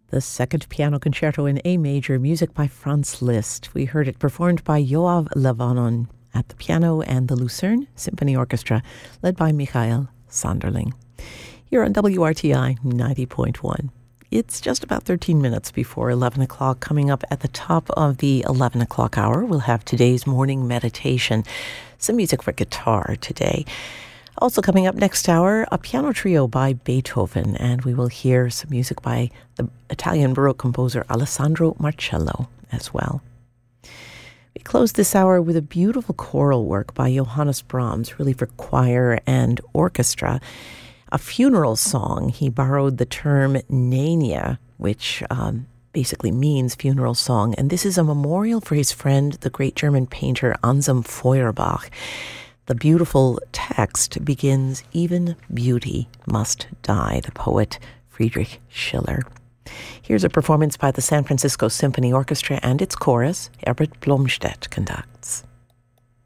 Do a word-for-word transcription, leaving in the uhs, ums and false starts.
The second piano concerto in A major, music by Franz Liszt. We heard it performed by Yoav Levanon at the piano and the Lucerne Symphony Orchestra, led by Michael Sanderling. Here on W R T I ninety point one. It's just about thirteen minutes before eleven o'clock. Coming up at the top of the eleven o'clock hour, we'll have today's morning meditation. Some music for guitar today. Also coming up next hour, a piano trio by Beethoven, and we will hear some music by the Italian Baroque composer Alessandro Marcello as well. We close this hour with a beautiful choral work by Johannes Brahms, really for choir and orchestra. A funeral song. He borrowed the term Nänie, which um, basically means funeral song, and this is a memorial for his friend, the great German painter Anselm Feuerbach. The beautiful text begins, "Even beauty must die," the poet Friedrich Schiller. Here's a performance by the San Francisco Symphony Orchestra and its chorus. Herbert Blomstedt conducts.